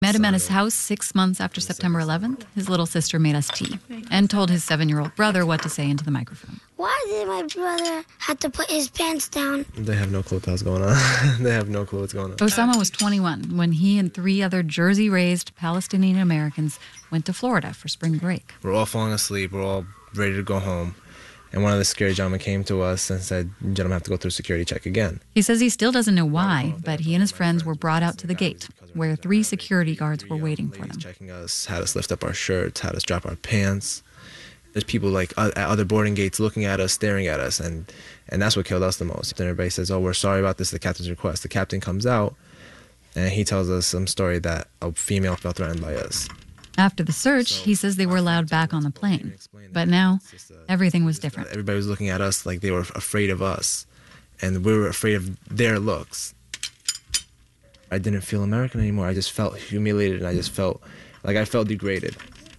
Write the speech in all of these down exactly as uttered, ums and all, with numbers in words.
met him at his house six months after September eleventh. His little sister made us tea and told his seven-year-old brother what to say into the microphone. Why did my brother have to put his pants down? They have no clue what's going on. They have no clue what's going on. Osama was twenty-one when he and three other Jersey-raised Palestinian Americans went to Florida for spring break. We're all falling asleep. We're all ready to go home. And one of the security gentlemen came to us and said, "You gentlemen have to go through security check again." He says he still doesn't know why, but he and his friends were brought out to the gate, where three security guards were waiting for them. Checking us, had us lift up our shirts, had us drop our pants. There's people like at other boarding gates looking at us, staring at us, and, and that's what killed us the most. Then everybody says, "Oh, we're sorry about this, the captain's request." The captain comes out, and he tells us some story that a female felt threatened by us. After the search, he says they were allowed back on the plane. But now, everything was different. Everybody was looking at us like they were afraid of us, and we were afraid of their looks. I didn't feel American anymore. I just felt humiliated, and I just felt like I felt degraded.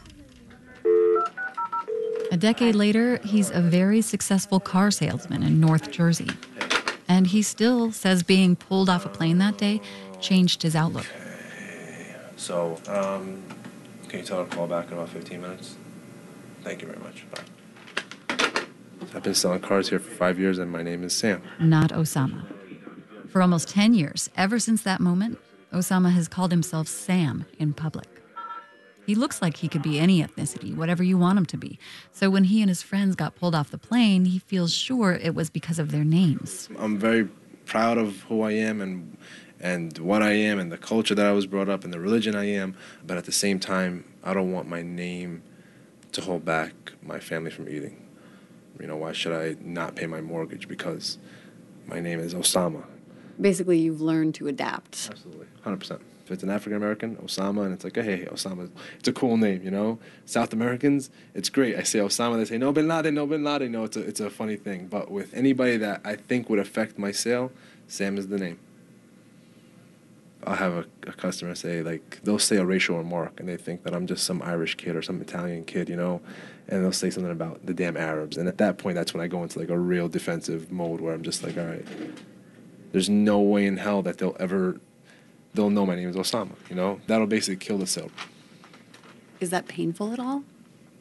A decade later, he's a very successful car salesman in North Jersey. And he still says being pulled off a plane that day changed his outlook. Okay. So, um... can you tell her to call back in about fifteen minutes? Thank you very much. Bye. I've been selling cars here for five years, and my name is Sam. Not Osama. For almost ten years, ever since that moment, Osama has called himself Sam in public. He looks like he could be any ethnicity, whatever you want him to be. So when he and his friends got pulled off the plane, he feels sure it was because of their names. I'm very proud of who I am and and what I am and the culture that I was brought up and the religion I am. But at the same time, I don't want my name to hold back my family from eating. You know, why should I not pay my mortgage because my name is Osama? Basically, you've learned to adapt. Absolutely, one hundred percent. If it's an African-American, Osama, and it's like, hey, Osama, it's a cool name, you know? South Americans, it's great. I say Osama, they say, no, Bin Laden, no, Bin Laden. No, it's a, it's a funny thing. But with anybody that I think would affect my sale, Sam is the name. I'll have a, a customer say, like, they'll say a racial remark, and they think that I'm just some Irish kid or some Italian kid, you know? And they'll say something about the damn Arabs. And at that point, that's when I go into, like, a real defensive mode where I'm just like, all right, there's no way in hell that they'll ever... they'll know my name is Osama, you know? That'll basically kill the sale. Is that painful at all?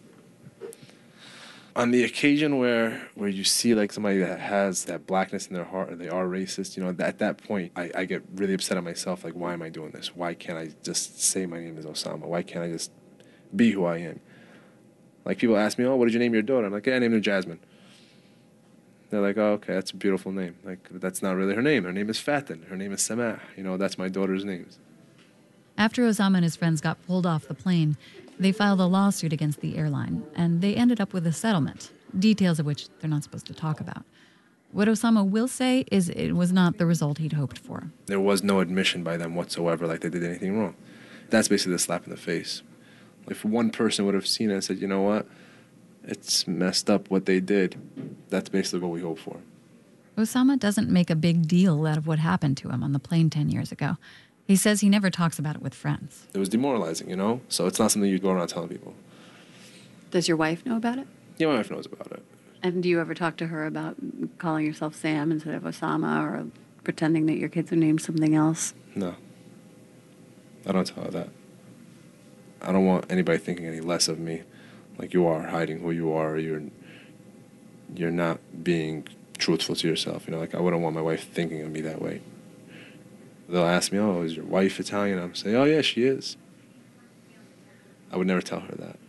On the occasion where where you see like somebody that has that blackness in their heart or they are racist, you know, at that point, I, I get really upset at myself. Like, why am I doing this? Why can't I just say my name is Osama? Why can't I just be who I am? Like, people ask me, oh, what did you name your daughter? I'm like, yeah, I named her Jasmine. They're like, oh, okay, that's a beautiful name. Like, that's not really her name. Her name is Fatin. Her name is Samah. You know, that's my daughter's names. After Osama and his friends got pulled off the plane, they filed a lawsuit against the airline, and they ended up with a settlement, details of which they're not supposed to talk about. What Osama will say is it was not the result he'd hoped for. There was no admission by them whatsoever, like they did anything wrong. That's basically the slap in the face. If one person would have seen it and said, you know what, it's messed up what they did, that's basically what we hope for. Osama doesn't make a big deal out of what happened to him on the plane ten years ago. He says he never talks about it with friends. It was demoralizing, you know? So it's not something you go around telling people. Does your wife know about it? Yeah, my wife knows about it. And do you ever talk to her about calling yourself Sam instead of Osama or pretending that your kids are named something else? No. I don't tell her that. I don't want anybody thinking any less of me. Like, you are hiding who you are. You're, you're not being truthful to yourself. You know, like, I wouldn't want my wife thinking of me that way. They'll ask me, oh, is your wife Italian? I'm saying, oh, yeah, she is. I would never tell her that.